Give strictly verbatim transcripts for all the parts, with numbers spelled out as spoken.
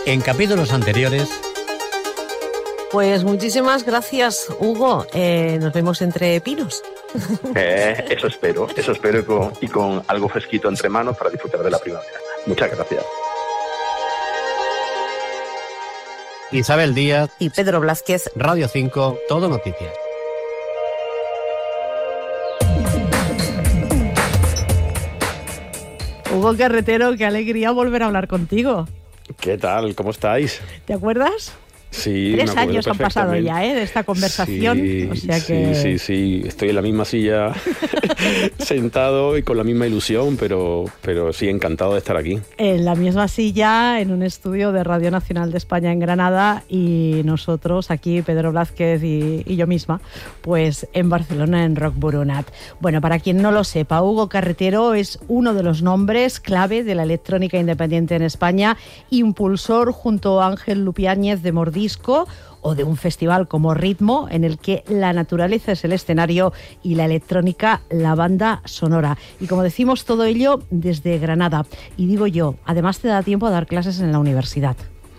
En capítulos anteriores... Pues muchísimas gracias, Hugo. Eh, nos vemos entre pinos. Eh, eso espero, eso espero y con, y con algo fresquito entre manos para disfrutar de la primavera. Muchas gracias. Isabel Díaz y Pedro Blázquez, Radio cinco, Todo Noticias. Hugo Carretero, qué alegría volver a hablar contigo. ¿Qué tal? ¿Cómo estáis? ¿Te acuerdas? Sí, Tres años han pasado ya, ¿eh? De esta conversación. Sí, o sea que... sí, sí, sí. Estoy en la misma silla sentado y con la misma ilusión, pero, pero sí, encantado de estar aquí. En la misma silla, en un estudio de Radio Nacional de España en Granada, y nosotros aquí, Pedro Blázquez y, y yo misma, pues en Barcelona, en Rock Boronat. Bueno, para quien no lo sepa, Hugo Carretero es uno de los nombres clave de la electrónica independiente en España, impulsor junto a Ángel Lupiáñez de Mordisco, o de un festival como Ritmo, en el que la naturaleza es el escenario y la electrónica la banda sonora. Y como decimos, todo ello desde Granada. Y digo yo, además te da tiempo a dar clases en la universidad.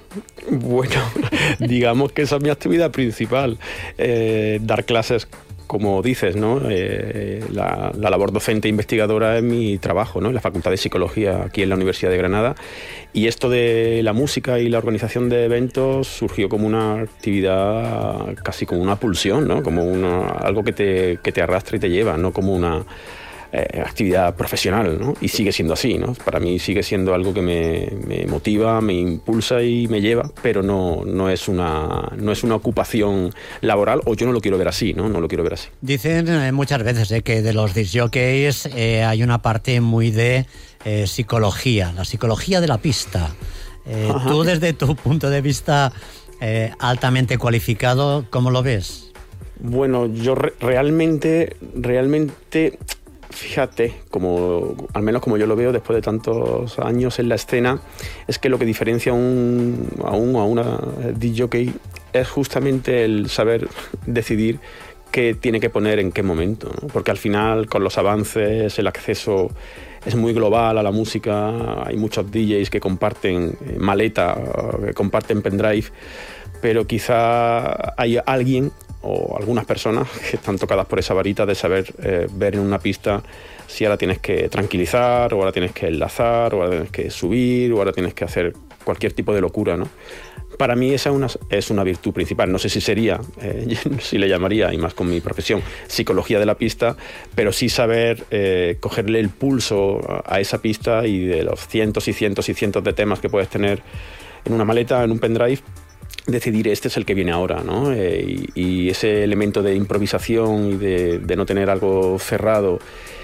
Bueno, digamos que esa es mi actividad principal, eh, dar clases. Como dices, ¿no? Eh, la, la labor docente e investigadora es mi trabajo, ¿no? En la Facultad de Psicología aquí en la Universidad de Granada. Y esto de la música y la organización de eventos surgió como una actividad, casi como una pulsión, ¿no? Como una, algo que te, que te arrastra y te lleva, no como una eh, actividad profesional, ¿no? Y sigue siendo así, ¿no? Para mí sigue siendo algo que me, me motiva, me impulsa y me lleva, pero no, no, es una, no es una ocupación laboral, o yo no lo quiero ver así, ¿no? No lo quiero ver así. Dicen eh, muchas veces eh, que de los disc jockeys eh, hay una parte muy de eh, psicología, la psicología de la pista. Eh, tú, desde tu punto de vista eh, altamente cualificado, ¿cómo lo ves? Bueno, yo re- realmente, realmente... Fíjate, como, al menos como yo lo veo después de tantos años en la escena, es que lo que diferencia a un, a un, a una disc jockey es justamente el saber decidir qué tiene que poner en qué momento, ¿no? Porque al final, con los avances, el acceso es muy global a la música, hay muchos D Js que comparten maleta, que comparten pendrive, pero quizá hay alguien o algunas personas que están tocadas por esa varita de saber eh, ver en una pista si ahora tienes que tranquilizar, o ahora tienes que enlazar, o ahora tienes que subir, o ahora tienes que hacer cualquier tipo de locura, ¿no? Para mí esa es una, es una virtud principal. No sé si sería, eh, si le llamaría, y más con mi profesión, psicología de la pista, pero sí saber eh, cogerle el pulso a esa pista, y de los cientos y cientos y cientos de temas que puedes tener en una maleta, en un pendrive, decidir este es el que viene ahora, ¿no? Eh, y, y ese elemento de improvisación y de, de no tener algo cerrado,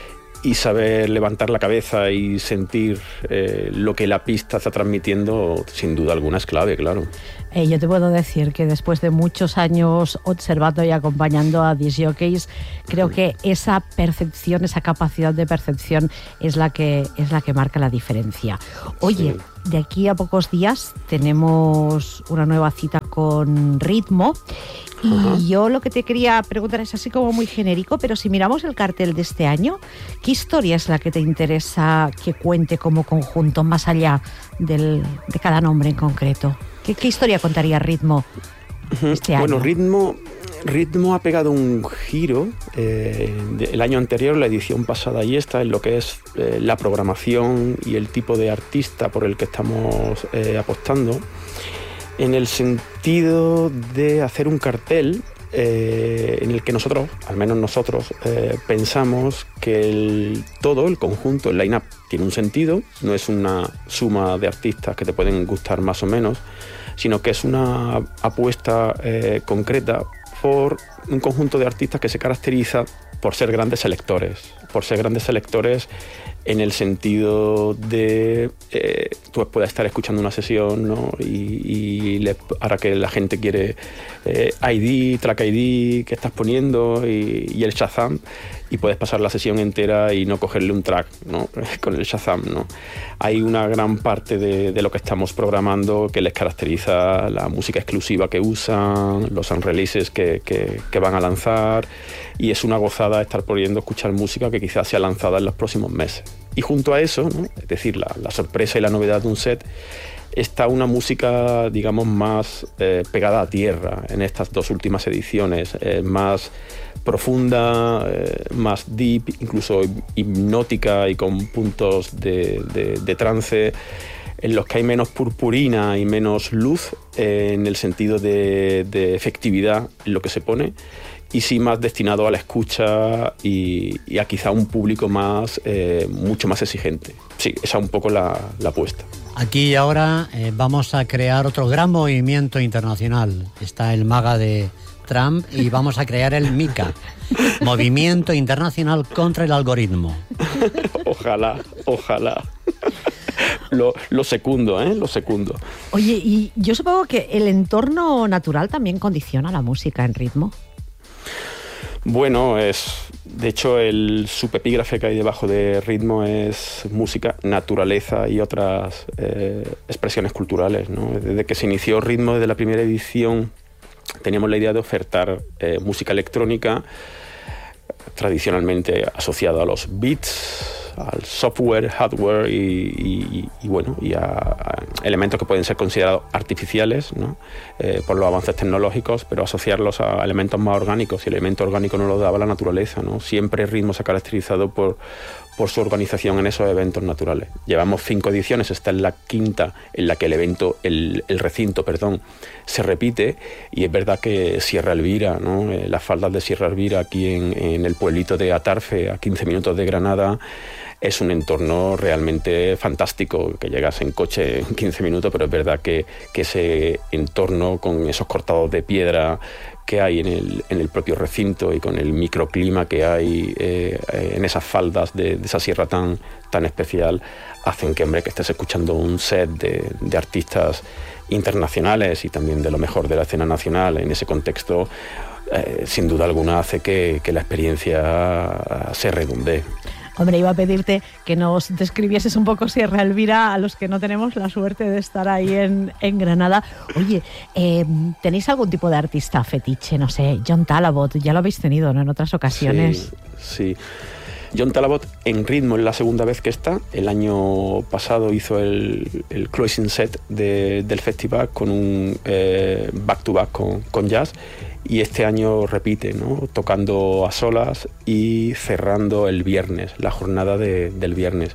y saber levantar la cabeza y sentir eh, lo que la pista está transmitiendo, sin duda alguna es clave, claro. Eh, yo te puedo decir que después de muchos años observando y acompañando a disc jockeys, creo que esa percepción, esa capacidad de percepción es la que, es la que marca la diferencia. Oye, sí. De aquí a pocos días tenemos una nueva cita con Ritmo. Y uh-huh. yo lo que te quería preguntar es así como muy genérico, pero si miramos el cartel de este año, ¿qué historia es la que te interesa que cuente como conjunto, más allá del, de cada nombre en concreto? ¿Qué, qué historia contaría Ritmo este año? Bueno, Ritmo, Ritmo ha pegado un giro eh, el año anterior, la edición pasada y esta, en lo que es eh, la programación y el tipo de artista por el que estamos eh, apostando, en el sentido de hacer un cartel eh, en el que nosotros, al menos nosotros, eh, pensamos que el, todo, el conjunto, el line-up, tiene un sentido, no es una suma de artistas que te pueden gustar más o menos, sino que es una apuesta eh, concreta por un conjunto de artistas que se caracteriza por ser grandes selectores, por ser grandes selectores en el sentido de eh, tú puedes estar escuchando una sesión, ¿no? y, y le, ahora que la gente quiere eh, I D, track I D que estás poniendo y, y el Shazam, y puedes pasar la sesión entera y no cogerle un track, ¿no? Con el Shazam, ¿no? Hay una gran parte de, de lo que estamos programando que les caracteriza la música exclusiva que usan, los unreleases que, que, que van a lanzar, y es una gozada estar pudiendo escuchar música que quizás sea lanzada en los próximos meses. Y junto a eso, ¿no? Es decir, la, la sorpresa y la novedad de un set, está una música, digamos, más eh, pegada a tierra en estas dos últimas ediciones, eh, más profunda, eh, más deep, incluso hipnótica y con puntos de, de, de trance, en los que hay menos purpurina y menos luz eh, en el sentido de, de efectividad en lo que se pone, y sí más destinado a la escucha y, y a quizá un público más, eh, mucho más exigente. Sí, esa es un poco la, la apuesta. Aquí y ahora eh, vamos a crear otro gran movimiento internacional. Está el MAGA de Trump y vamos a crear el MICA, Movimiento Internacional contra el Algoritmo. Ojalá, ojalá. Lo, lo secundo, ¿eh? Lo secundo. Oye, y yo supongo que el entorno natural también condiciona la música en ritmo. Bueno, es de hecho el subepígrafe que hay debajo de ritmo es música, naturaleza y otras eh, expresiones culturales, ¿no? Desde que se inició Ritmo, desde la primera edición, teníamos la idea de ofertar eh, música electrónica tradicionalmente asociada a los beats, al software, hardware y, y, y bueno, y a, a elementos que pueden ser considerados artificiales, ¿no? eh, por los avances tecnológicos, pero asociarlos a elementos más orgánicos, y el elemento orgánico no lo daba la naturaleza, ¿no? Siempre Ritmo se ha caracterizado por, por su organización en esos eventos naturales. Llevamos cinco ediciones, esta es la quinta en la que el evento, el, el recinto, perdón, se repite, y es verdad que Sierra Elvira, ¿no? eh, las faldas de Sierra Elvira, aquí en, en el pueblito de Atarfe, a quince minutos de Granada, es un entorno realmente fantástico, que llegas en coche en quince minutos, pero es verdad que, que ese entorno con esos cortados de piedra que hay en el, en el propio recinto y con el microclima que hay eh, en esas faldas de, de esa sierra tan, tan especial, hacen que, hombre, que estés escuchando un set de, de artistas internacionales y también de lo mejor de la escena nacional en ese contexto, eh, sin duda alguna hace que, que la experiencia se redondee. Hombre, iba a pedirte que nos describieses un poco Sierra Elvira a los que no tenemos la suerte de estar ahí en, en Granada. Oye, eh, ¿tenéis algún tipo de artista fetiche? No sé, John Talabot, ya lo habéis tenido, ¿no?, en otras ocasiones. Sí, sí. John Talabot en Ritmo es la segunda vez que está. El año pasado hizo el, el closing set de, del festival con un eh, back-to-back con, con jazz. Y este año repite, ¿no?, tocando a solas y cerrando el viernes, la jornada de, del viernes.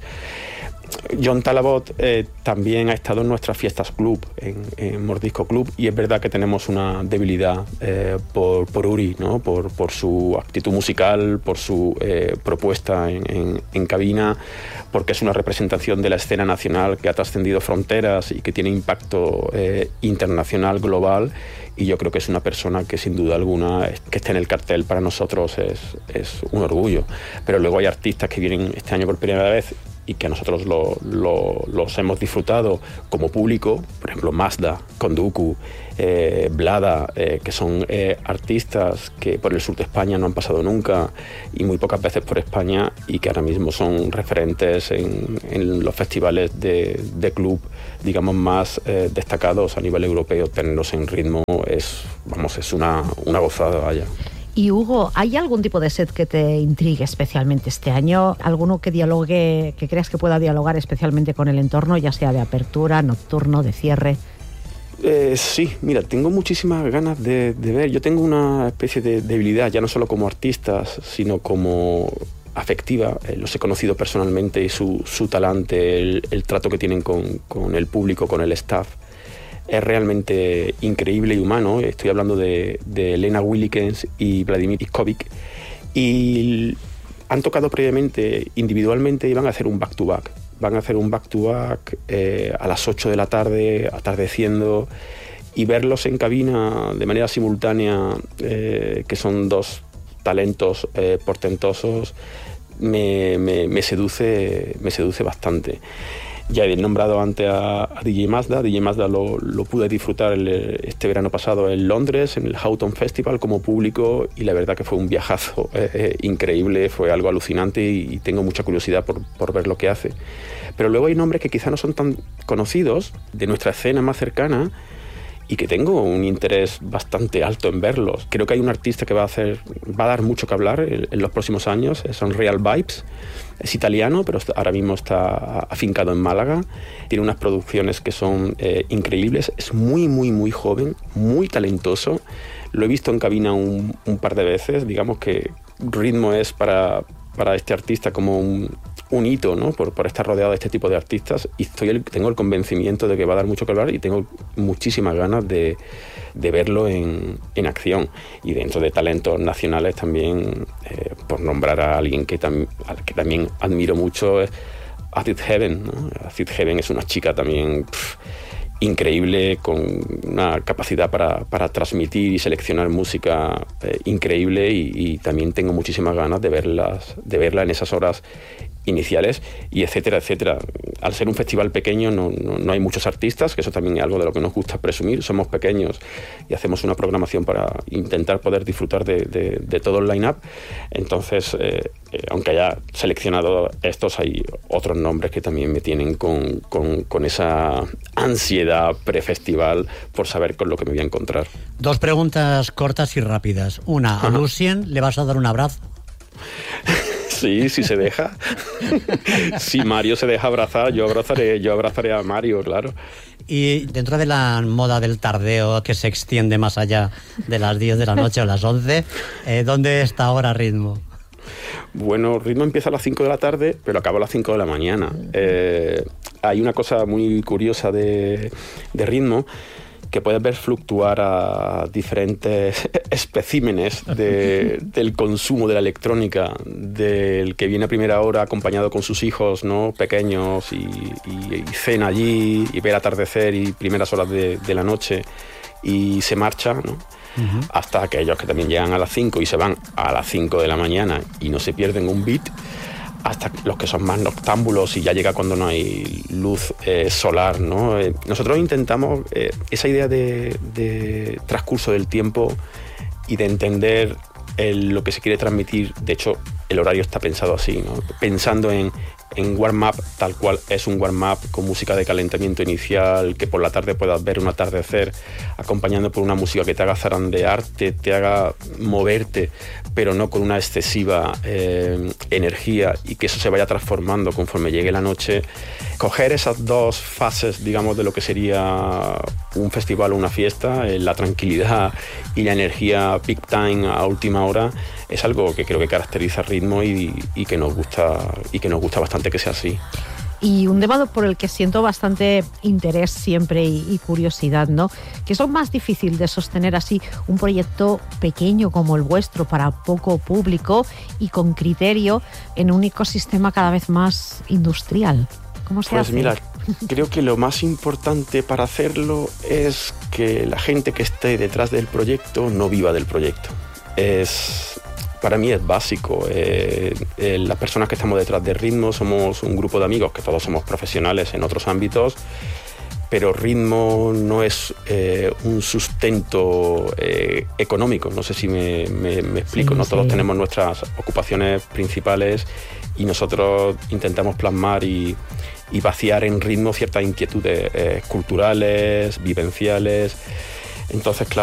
John Talabot eh, también ha estado en nuestras fiestas club, en, en Mordisco Club, y es verdad que tenemos una debilidad eh, por, por Uri, ¿no?, por, por su actitud musical, por su eh, propuesta en, en, en cabina, porque es una representación de la escena nacional que ha trascendido fronteras y que tiene impacto eh, internacional, global, y yo creo que es una persona que sin duda alguna que esté en el cartel para nosotros es, es un orgullo. Pero luego hay artistas que vienen este año por primera vez y que nosotros lo, lo, los hemos disfrutado como público, por ejemplo Mazda, Konduku, eh, Blada, eh, que son eh, artistas que por el sur de España no han pasado nunca y muy pocas veces por España, y que ahora mismo son referentes en, en los festivales de, de club, digamos, más eh, destacados a nivel europeo. Tenerlos en Ritmo es, vamos, es una, una gozada, vaya. Y Hugo, ¿hay algún tipo de set que te intrigue especialmente este año? ¿Alguno que dialogue, que creas que pueda dialogar especialmente con el entorno, ya sea de apertura, nocturno, de cierre? Eh, sí, mira, tengo muchísimas ganas de, de ver. Yo tengo una especie de debilidad, ya no solo como artistas, sino como afectiva. Eh, los he conocido personalmente y su, su talante, el, el trato que tienen con, con el público, con el staff, es realmente increíble y humano. Estoy hablando de, de Elena Willikens y Vladimir Iskovic, y han tocado previamente individualmente y van a hacer un back-to-back. Van a hacer un back-to-back eh, a las ocho de la tarde, atardeciendo, y verlos en cabina de manera simultánea, eh, que son dos talentos eh, portentosos, me, me, me, seduce, me seduce bastante. Ya he nombrado antes a, a D J Mazda. D J Mazda lo, lo pude disfrutar el, este verano pasado en Londres, en el Houghton Festival, como público, y la verdad que fue un viajazo eh, eh, increíble, fue algo alucinante, y, y tengo mucha curiosidad por, por ver lo que hace. Pero luego hay nombres que quizá no son tan conocidos, de nuestra escena más cercana, y que tengo un interés bastante alto en verlos. Creo que hay un artista que va a hacer, va a dar mucho que hablar en, en los próximos años, son Real Vibes. Es italiano, pero ahora mismo está afincado en Málaga. Tiene unas producciones que son eh, increíbles. Es muy, muy, muy joven, muy talentoso. Lo he visto en cabina un, un par de veces. Digamos que Ritmo es para, para este artista como un, un hito, ¿no? Por, por estar rodeado de este tipo de artistas. Y estoy el, tengo el convencimiento de que va a dar mucho que hablar y tengo muchísimas ganas de, de verlo en, en acción. Y dentro de talentos nacionales también, eh, por nombrar a alguien que, tam, al que también admiro mucho, es Acid Heaven, ¿no? Acid Heaven es una chica también pff, increíble, con una capacidad para, para transmitir y seleccionar música eh, increíble, y, y también tengo muchísimas ganas de verlas, de verla en esas horas iniciales, y etcétera, etcétera. Al ser un festival pequeño no, no, no hay muchos artistas, que eso también es algo de lo que nos gusta presumir. Somos pequeños y hacemos una programación para intentar poder disfrutar de, de, de todo el line-up. Entonces, eh, eh, aunque haya seleccionado estos, hay otros nombres que también me tienen con, con, con esa ansiedad prefestival por saber con lo que me voy a encontrar. Dos preguntas cortas y rápidas. Una, ¿a Lucien le vas a dar un abrazo? Sí, si se deja. Si Mario se deja abrazar, yo abrazaré, yo abrazaré a Mario, claro. Y dentro de la moda del tardeo que se extiende más allá de las diez de la noche o las once, eh, ¿dónde está ahora Ritmo? Bueno, Ritmo empieza a las cinco de la tarde, pero acaba a las cinco de la mañana. Eh, hay una cosa muy curiosa de, de Ritmo, que puedes ver fluctuar a diferentes especímenes de, del consumo de la electrónica, del que viene a primera hora acompañado con sus hijos, ¿no?, pequeños, y, y, y cena allí y ve el atardecer y primeras horas de, de la noche y se marcha, ¿no? Uh-huh. Hasta aquellos que también llegan a las cinco y se van a las cinco de la mañana y no se pierden un beat, hasta los que son más noctámbulos y ya llega cuando no hay luz eh, solar, ¿no? Eh, nosotros intentamos eh, esa idea de, de transcurso del tiempo y de entender el, lo que se quiere transmitir. De hecho, el horario está pensado así, ¿no? Pensando en, en warm-up, tal cual es un warm-up, con música de calentamiento inicial, que por la tarde puedas ver un atardecer, acompañando por una música que te haga zarandearte, te haga moverte, pero no con una excesiva eh, energía, y que eso se vaya transformando conforme llegue la noche. Coger esas dos fases, digamos, de lo que sería un festival o una fiesta, eh, la tranquilidad y la energía peak time a última hora, es algo que creo que caracteriza Ritmo y, y que nos gusta y que nos gusta bastante que sea así. Y un debate por el que siento bastante interés siempre y, y curiosidad, ¿no? ¿Qué es lo más difícil de sostener así un proyecto pequeño como el vuestro, para poco público y con criterio, en un ecosistema cada vez más industrial? ¿Cómo se pues hace? Mira, creo que lo más importante para hacerlo es que la gente que esté detrás del proyecto no viva del proyecto. Es... Para mí es básico. Eh, eh, las personas que estamos detrás de Ritmo somos un grupo de amigos que todos somos profesionales en otros ámbitos, pero Ritmo no es eh, un sustento eh, económico. No sé si me, me, me explico. Sí, no sí. Todos tenemos nuestras ocupaciones principales y nosotros intentamos plasmar y, y vaciar en Ritmo ciertas inquietudes eh, culturales, vivenciales. Entonces, claro,